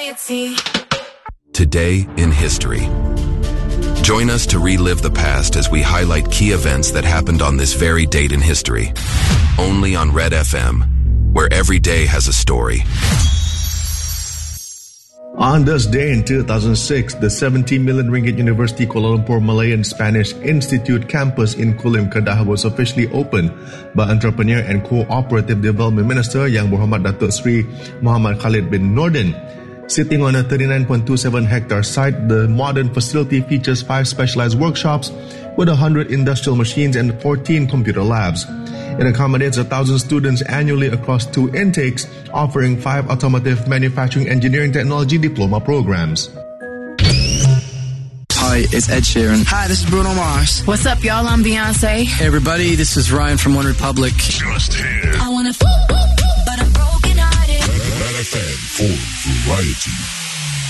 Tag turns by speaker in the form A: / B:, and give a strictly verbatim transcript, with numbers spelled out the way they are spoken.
A: Variety.
B: Today in history. Join us to relive the past as we highlight key events that happened on this very date in history. Only on Red F M, where every day has a story.
C: On this day in two thousand six, the seventy million ringgit University Kuala Lumpur Malayan Spanish Institute campus in Kulim, Kedah was officially opened by Entrepreneur and Cooperative Development Minister Yang Berhormat Datuk Seri Muhammad Khalid bin Nordin. Sitting on a thirty-nine point two seven hectare site, the modern facility features five specialized workshops with one hundred industrial machines and fourteen computer labs. It accommodates one thousand students annually across two intakes, offering five automotive manufacturing engineering technology diploma programs.
D: Hi, it's Ed Sheeran.
E: Hi, this is Bruno Mars.
F: What's up, y'all? I'm Beyonce.
D: Hey, everybody, this is Ryan from One Republic.
G: Just here.
A: I wanna f- but I'm broken hearted.
G: Red F M for variety.